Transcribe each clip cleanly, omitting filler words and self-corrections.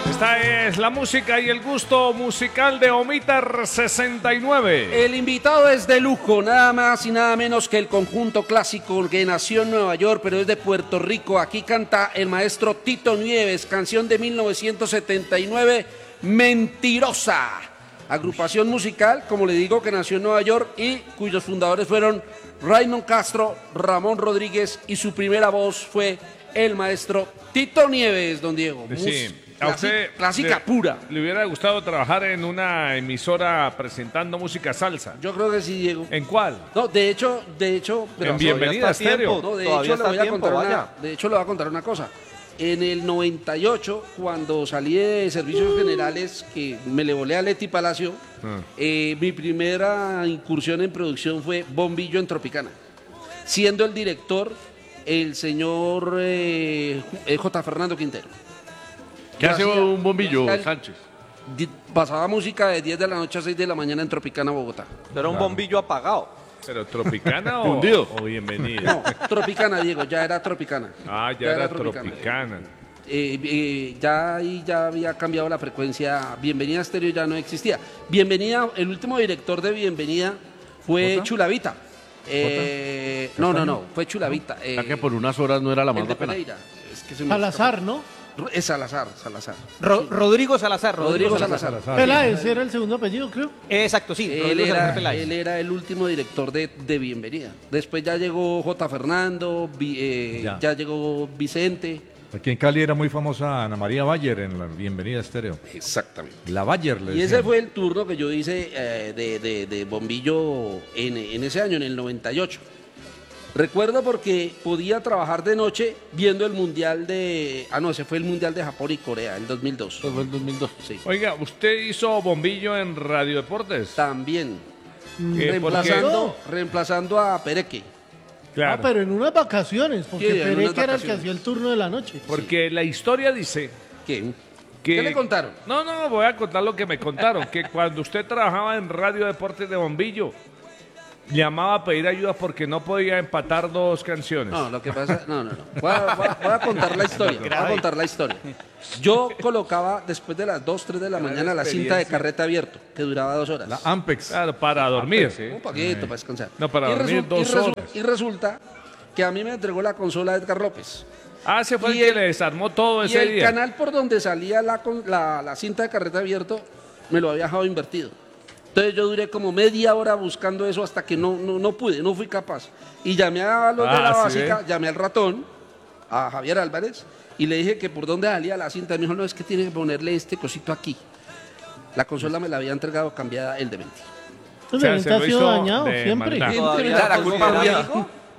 Esta es la música y el gusto musical de Omiter 69. El invitado es de lujo, nada más y nada menos que el conjunto clásico que nació en Nueva York, pero es de Puerto Rico. Aquí canta el maestro Tito Nieves, canción de 1979, Mentirosa. Agrupación musical, como le digo, que nació en Nueva York y cuyos fundadores fueron Raymond Castro, Ramón Rodríguez y su primera voz fue el maestro Tito Nieves, don Diego. Sí. ¿A usted clásica pura? ¿Le hubiera gustado trabajar en una emisora presentando música salsa? Yo creo que sí, Diego. ¿En cuál? No, de hecho, en Bienvenida Estéreo. No, de hecho, le voy a contar una cosa. En el 98, cuando salí de Servicios Generales, que me le volé a Leti Palacio, mi primera incursión en producción fue Bombillo en Tropicana, siendo el director el señor J. Fernando Quintero. ¿Qué hace un bombillo, Sánchez? Pasaba música de 10 de la noche a 6 de la mañana en Tropicana, Bogotá. Pero un bombillo apagado. ¿Pero Tropicana o Bienvenida? No, Tropicana, Diego, ya era Tropicana. Ah, ya era Tropicana. Ya había cambiado la frecuencia. Bienvenida Estéreo ya no existía. Bienvenida, el último director de Bienvenida fue ¿Jota? Chulavita. No, fue Chulavita. Que por unas horas no era la más de pena. Pereira. Es que Salazar, ¿no? Es Salazar. Rodrigo Salazar. Rodrigo Salazar. Peláez era el segundo apellido, creo. Exacto, sí. Él era el último director de Bienvenida. Después ya llegó J. Fernando, ya llegó Vicente. Aquí en Cali era muy famosa Ana María Bayer en la Bienvenida Estéreo. Exactamente. La Bayer le Y decían. ese fue el turno que yo hice de bombillo en ese año, en el 98. Recuerdo porque podía trabajar de noche viendo el mundial ese fue el mundial de Japón y Corea, el 2002. Fue el 2002. Sí. Oiga, ¿usted hizo bombillo en Radio Deportes? También. ¿Por qué? Reemplazando a Pereque. Claro. Ah, pero en unas vacaciones, porque Sí, en unas Pereque era el que vacaciones. hacía el turno de la noche. Porque la historia dice ¿Qué? que... ¿Qué le contaron? No, voy a contar lo que me contaron. Que cuando usted trabajaba en Radio Deportes de Bombillo, llamaba a pedir ayuda porque no podía empatar dos canciones. No, lo que pasa... No. Voy a contar la historia. Yo colocaba después de las 2, 3 de la mañana la cinta de carrete abierto, que duraba 2 horas. La Ampex. Claro, para dormir. Un poquito para descansar. No, para dormir 2 horas. Y resulta que a mí me entregó la consola Edgar López. Ah, se fue el Y que el- le desarmó todo Y ese el día. canal por donde salía la cinta de carrete abierto me lo había dejado invertido. Entonces yo duré como media hora buscando eso hasta que no pude, no fui capaz. Y llamé a los de la ¿sí básica, ve? llamé al ratón, a Javier Álvarez, y le dije que por dónde salía la cinta. Me dijo, no, es que tiene que ponerle este cosito aquí. La consola me la había entregado cambiada el demente. Pues O sea, el se ha lo sido hizo dañado de siempre. maldad. Todavía la culpa mía.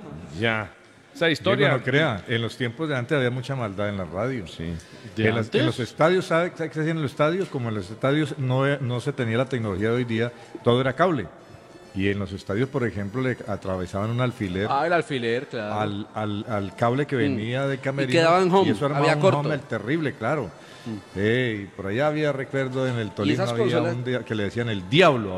Ya. Esa Diego, historia. no crea, en los tiempos de antes había mucha maldad en la radio. Sí. En los estadios, ¿sabe qué se hacía en los estadios? Como en los estadios no se tenía la tecnología de hoy día, todo era cable. Y en los estadios, por ejemplo, le atravesaban un alfiler El alfiler, claro. al cable que venía de Camerino. Y quedaba en home, y eso armaba había un corto. home terrible, claro. Y por allá había, recuerdo, en el Tolima esas había consolas- un día que le decían el diablo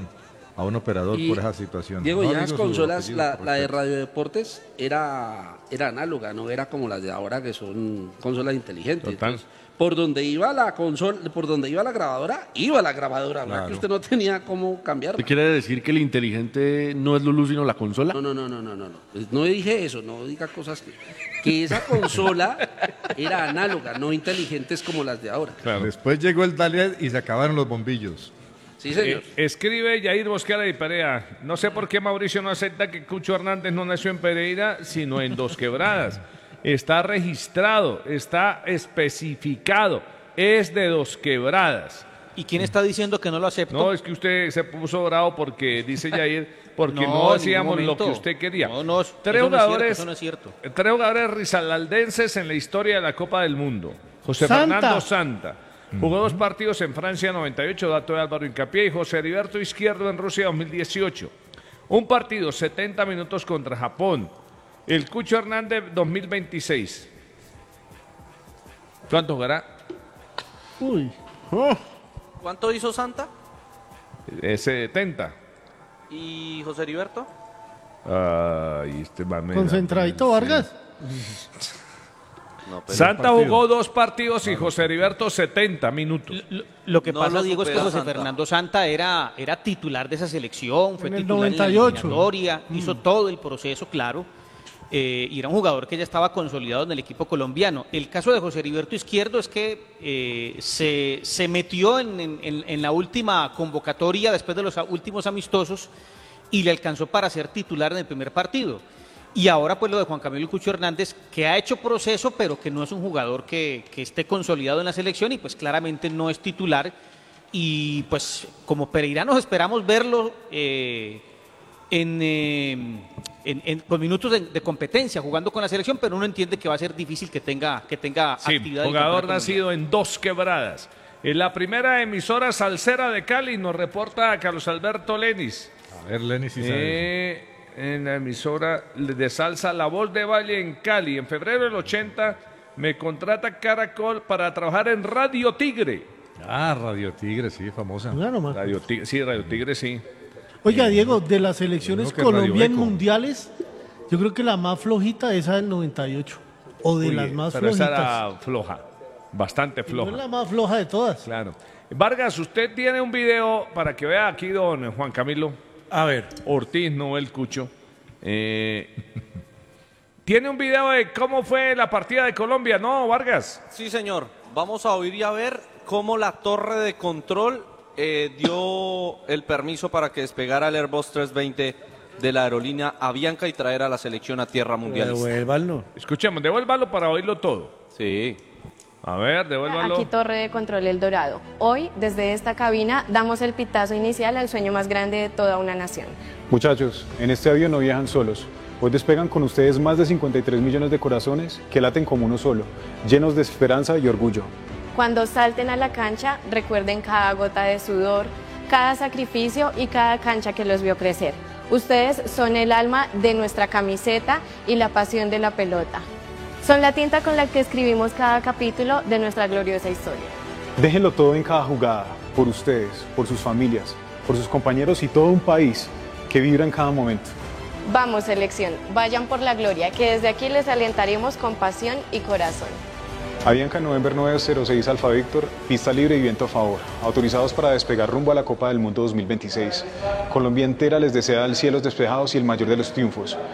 a un operador Y, por esa situación. Diego, No y esas digo su consolas, apellido por la de respeto. Radio Deportes era análoga, no era como las de ahora que son consolas inteligentes. Total. Entonces, por donde iba la consola, por donde iba la grabadora, ¿verdad? Claro. Que usted no tenía cómo cambiarla. ¿Usted quiere decir que el inteligente no es Lulú sino la consola? No. Pues no dije eso, no diga cosas que esa consola era análoga, no inteligentes como las de ahora. Claro. Después llegó el Dalet y se acabaron los bombillos. Sí, señor. Escribe Yair Bosquera y Perea. No sé por qué Mauricio no acepta que Cucho Hernández no nació en Pereira, sino en Dos Quebradas. Está registrado, está especificado. Es de Dos Quebradas. ¿Y quién está diciendo que no lo acepto? No, es que usted se puso bravo porque, dice Yair, porque no, No, en hacíamos ningún lo que momento. usted quería. No, Tres eso no es cierto. tres jugadores rizalaldenses en la historia de la Copa del Mundo. José Santa. Fernando Santa. Jugó 2 partidos en Francia 98, dato de Álvaro Hincapié, y José Heriberto Izquierdo en Rusia 2018. Un partido, 70 minutos contra Japón. El Cucho Hernández 2026. ¿Cuánto jugará? Uy. ¿Cuánto hizo Santa? 70. ¿Y José Heriberto? Ay, este man me da- Concentradito Vargas. No, pero Santa partido. jugó 2 partidos y José Heriberto 70 minutos. Lo que No pasa, lo Diego, es que supera José Santa. Fernando Santa era titular de esa selección, fue En el titular en 98. la eliminatoria, hizo todo el proceso, claro, y era un jugador que ya estaba consolidado en el equipo colombiano. El caso de José Heriberto Izquierdo es que se metió en la última convocatoria después de los últimos amistosos y le alcanzó para ser titular en el primer partido. Y ahora pues lo de Juan Camilo Cucho Hernández, que ha hecho proceso, pero que no es un jugador que esté consolidado en la selección y pues claramente no es titular. Y pues como pereiranos esperamos verlo con minutos de competencia, jugando con la selección, pero uno entiende que va a ser difícil que tenga Sí, actividad. en el jugador campeonato nacido en Dos Quebradas. En la primera emisora salsera de Cali nos reporta Carlos Alberto Lenis. A ver, Lenny, si sabe. En la emisora de salsa La Voz de Valle en Cali. En febrero del 80 me contrata Caracol para trabajar en Radio Tigre. Ah, Radio Tigre, sí, famosa. Mira nomás. Radio Tigre, sí, Radio Tigre, sí. Oiga, Diego, de las selecciones Lo mismo que Radio Colombia en Eco. mundiales, yo creo que la más flojita es esa del 98. O de Uy, las más pero esa flojitas. era floja, bastante No floja. es la más floja de todas. Claro. Vargas, usted tiene un video para que vea aquí, don Juan Camilo A ver. Ortiz, no el Cucho. Tiene un video de cómo fue la partida de Colombia, ¿no, Vargas? Sí, señor. Vamos a oír y a ver cómo la torre de control dio el permiso para que despegara el Airbus 320 de la aerolínea Avianca y traer a la selección a tierra mundialista. Escuchemos, devuélvalo para oírlo todo. Sí. A ver, devuélvalo. Aquí Torre de Control El Dorado. Hoy, desde esta cabina, damos el pitazo inicial al sueño más grande de toda una nación. Muchachos, en este avión no viajan solos. Hoy despegan con ustedes más de 53 millones de corazones que laten como uno solo, llenos de esperanza y orgullo. Cuando salten a la cancha, recuerden cada gota de sudor, cada sacrificio y cada cancha que los vio crecer. Ustedes son el alma de nuestra camiseta y la pasión de la pelota. Son la tinta con la que escribimos cada capítulo de nuestra gloriosa historia. Déjenlo todo en cada jugada, por ustedes, por sus familias, por sus compañeros y todo un país que vibra en cada momento. Vamos, selección, vayan por la gloria, que desde aquí les alentaremos con pasión y corazón. Avianca November 906 Alfa Víctor, pista libre y viento a favor, autorizados para despegar rumbo a la Copa del Mundo 2026. Colombia entera les desea el cielos despejados y el mayor de los triunfos.